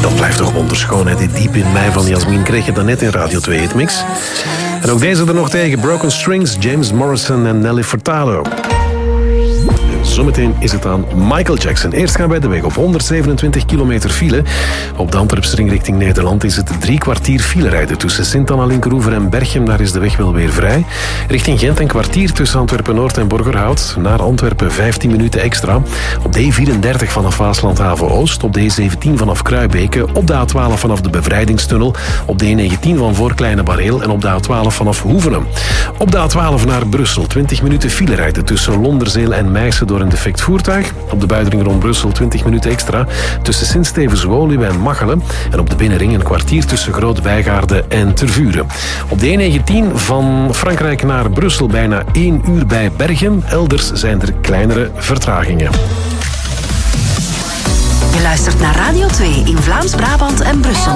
Dat blijft toch wonderschoon, hè? Diep in mei van Jasmin kreeg je dan net in Radio 2 Hitmix. En ook deze er nog tegen, Broken Strings, James Morrison en Nelly Furtado. Zometeen is het aan Michael Jackson. Eerst gaan wij de weg op 127 kilometer file. Op de Antwerpse ring richting Nederland is het 3 kwartier file rijden. Tussen Sint-Anna-Linkeroever en Berchem, daar is de weg wel weer vrij. Richting Gent een kwartier tussen Antwerpen-Noord en Borgerhout. Naar Antwerpen 15 minuten extra. Op de E34 vanaf Waaslandhaven-Oost. Op de E17 vanaf Kruibeke. Op de A12 vanaf de Bevrijdingstunnel. Op de E19 van voor Kleine Bareel. En op de A12 vanaf Hoevenen. Op de A12 naar Brussel 20 minuten file rijden tussen Londerzeel en Meissen door een defect voertuig. Op de buitenring rond Brussel 20 minuten extra tussen Sint-Stevens-Woluwe en Machelen. En op de binnenring een kwartier tussen Groot-Wijgaarden en Tervuren. Op de E19 van Frankrijk naar Brussel bijna 1 uur bij Bergen. Elders zijn er kleinere vertragingen. Je luistert naar Radio 2 in Vlaams-Brabant en Brussel.